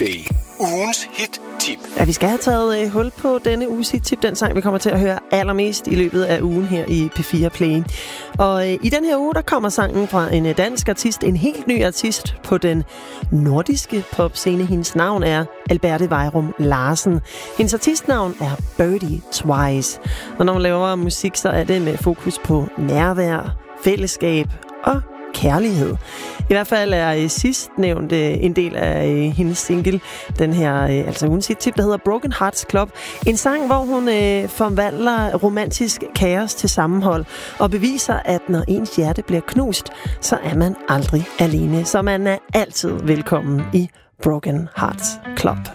Ugens hit-tip. Ja, vi skal have taget hul på denne uges hit-tip. Den sang, vi kommer til at høre allermest i løbet af ugen her i P4 Play. Og i den her uge, der kommer sangen fra en dansk artist, en helt ny artist på den nordiske popscene. Hendes navn er Alberte Weirum Larsen. Hendes artistnavn er Birdie Twice. Og når man laver musik, så er det med fokus på nærvær, fællesskab og kærlighed. I hvert fald er sidstnævnt en del af hendes single, den her, altså ugens hit-tip, der hedder Broken Hearts Club. En sang, hvor hun forvandler romantisk kaos til sammenhold og beviser, at når ens hjerte bliver knust, så er man aldrig alene. Så man er altid velkommen i Broken Hearts Club.